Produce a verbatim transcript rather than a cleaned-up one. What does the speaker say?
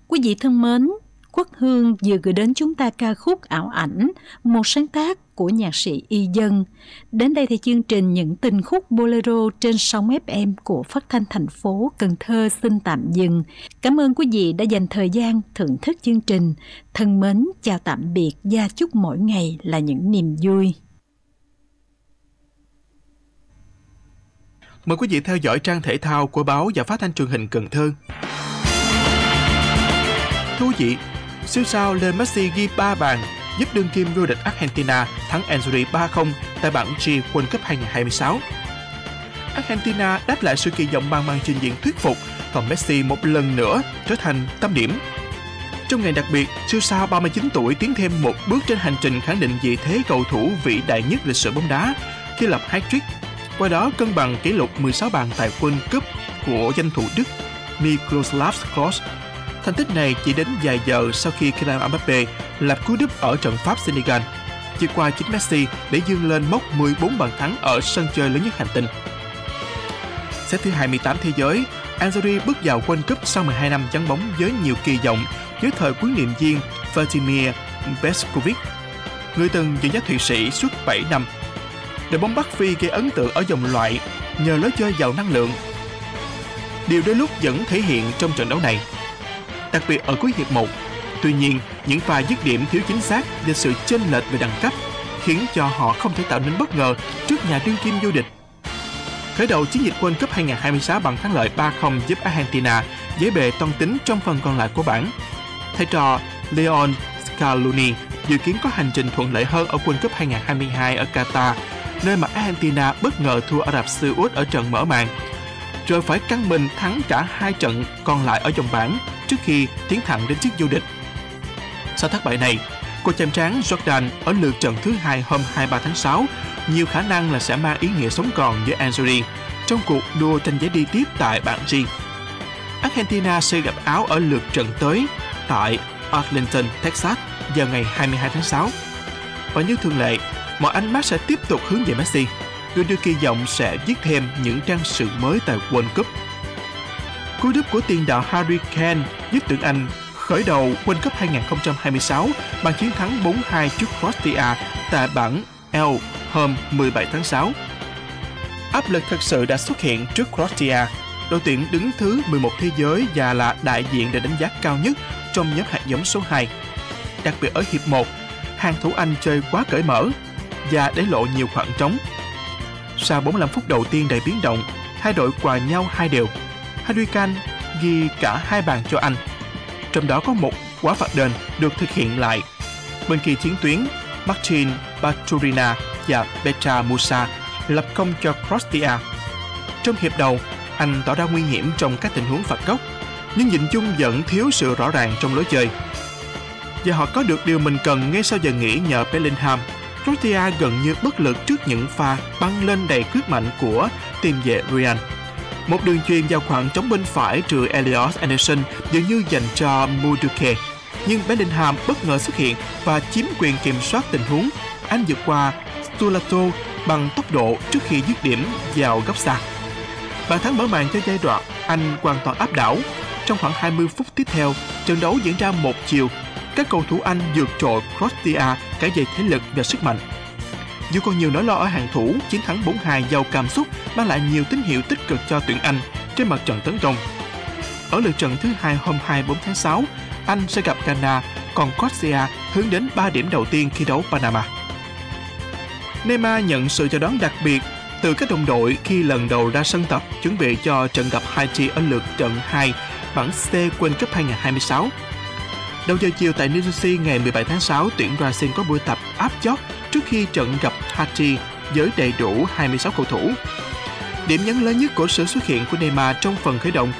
Quý vị thân mến, Quốc Hương vừa gửi đến chúng ta ca khúc Ảo Ảnh, một sáng tác của nhạc sĩ Y Dân. Đến đây thì chương trình Những Tình Khúc Bolero trên sóng ép em của Phát thanh thành phố Cần Thơ xin tạm dừng. Cảm ơn quý vị đã dành thời gian thưởng thức chương trình. Thân mến, chào tạm biệt và chúc mỗi ngày là những niềm vui. Mời quý vị theo dõi trang thể thao của báo và Phát thanh truyền hình Cần Thơ. Thú vị, siêu sao Lionel Messi ghi ba bàn giúp đương kim vô địch Argentina thắng Algeria ba không tại bảng G World Cup hai không hai sáu. Argentina đáp lại sự kỳ vọng bằng màn trình diễn thuyết phục, còn Messi một lần nữa trở thành tâm điểm. Trong ngày đặc biệt, siêu sao ba mươi chín tuổi tiến thêm một bước trên hành trình khẳng định vị thế cầu thủ vĩ đại nhất lịch sử bóng đá khi lập hat-trick, qua đó cân bằng kỷ lục mười sáu bàn tại World Cup của danh thủ Đức Miroslav Klose. Thành tích này chỉ đến vài giờ sau khi Kylian Mbappé lập cú đúp ở trận Pháp-Senegal, vượt qua chính Messi để vươn lên mốc mười bốn bàn thắng ở sân chơi lớn nhất hành tinh. Xếp thứ hai mươi tám thế giới, Algeria bước vào World Cup sau mười hai năm vắng bóng với nhiều kỳ vọng dưới thời huấn luyện viên Vladimir Petkovic, người từng dẫn dắt Thụy Sĩ suốt bảy năm. Đội bóng Bắc Phi gây ấn tượng ở vòng loại nhờ lối chơi giàu năng lượng. Điều đôi lúc vẫn thể hiện trong trận đấu này, đặc biệt ở cuối hiệp một. Tuy nhiên, những pha dứt điểm thiếu chính xác và sự chênh lệch về đẳng cấp khiến cho họ không thể tạo nên bất ngờ trước nhà đương kim vô địch. Khởi đầu chiến dịch World Cup hai không hai sáu bằng thắng lợi ba không giúp Argentina với bề toan tính trong phần còn lại của bảng. Thầy trò Leon Scaloni dự kiến có hành trình thuận lợi hơn ở World Cup hai không hai hai ở Qatar, nơi mà Argentina bất ngờ thua Ả Rập Xê Út ở trận mở màn, rồi phải căng mình thắng cả hai trận còn lại ở vòng bảng trước khi tiến thẳng đến chức vô địch. Sau thất bại này, cô chàm trán Jordan ở lượt trận thứ hai hôm hai mươi ba tháng sáu nhiều khả năng là sẽ mang ý nghĩa sống còn với Algeria trong cuộc đua tranh giải đi tiếp tại bảng G. Argentina sẽ gặp Áo ở lượt trận tới tại Arlington, Texas vào ngày hai mươi hai tháng sáu. Và như thường lệ, mọi ánh mắt sẽ tiếp tục hướng về Messi, người được kỳ vọng sẽ viết thêm những trang sử mới tại World Cup. Cú đúp của tiền đạo Harry Kane giúp tuyển Anh khởi đầu World Cup hai không hai sáu bằng chiến thắng bốn hai trước Croatia tại bảng L hôm mười bảy tháng sáu. Áp lực thật sự đã xuất hiện trước Croatia, đội tuyển đứng thứ mười một thế giới và là đại diện để đánh giá cao nhất trong nhóm hạt giống số hai. Đặc biệt ở hiệp một, hàng thủ Anh chơi quá cởi mở và để lộ nhiều khoảng trống. Sau bốn mươi lăm phút đầu tiên đầy biến động, hai đội hòa nhau hai đều. Harry Kane ghi cả hai bàn cho Anh, trong đó có một quả phạt đền được thực hiện lại. Bên kia chiến tuyến, Martin Baturina và Petra Musa lập công cho Croatia. Trong hiệp đầu, Anh tỏ ra nguy hiểm trong các tình huống phạt góc, nhưng nhìn chung vẫn thiếu sự rõ ràng trong lối chơi. Và họ có được điều mình cần ngay sau giờ nghỉ nhờ Bellingham. Croatia gần như bất lực trước những pha băng lên đầy cước mạnh của tiền vệ Ryan. Một đường chuyền vào khoảng trống bên phải trừ Elliot Anderson dường như dành cho Muduke, nhưng Bellingham bất ngờ xuất hiện và chiếm quyền kiểm soát tình huống. Anh vượt qua Stulato bằng tốc độ trước khi dứt điểm vào góc xa. Bàn thắng mở màn cho giai đoạn Anh hoàn toàn áp đảo. Trong khoảng hai mươi phút tiếp theo, trận đấu diễn ra một chiều. Các cầu thủ Anh vượt trội Croatia cả về thể lực và sức mạnh. Dù còn nhiều nỗi lo ở hàng thủ, chiến thắng bốn hai giàu cảm xúc mang lại nhiều tín hiệu tích cực cho tuyển Anh trên mặt trận tấn công. Ở lượt trận thứ hai hôm hai mươi bốn tháng sáu, Anh sẽ gặp Ghana, còn Croatia hướng đến ba điểm đầu tiên khi đấu Panama. Neymar nhận sự chào đón đặc biệt từ các đồng đội khi lần đầu ra sân tập chuẩn bị cho trận gặp Haiti ở lượt trận hai bảng C World Cup hai không hai sáu. Đầu giờ chiều tại New Jersey ngày mười bảy tháng sáu, tuyển Brazil có buổi tập áp chót trước khi trận gặp Haiti với đầy đủ hai mươi sáu cầu thủ. Điểm nhấn lớn nhất của sự xuất hiện của Neymar trong phần khởi động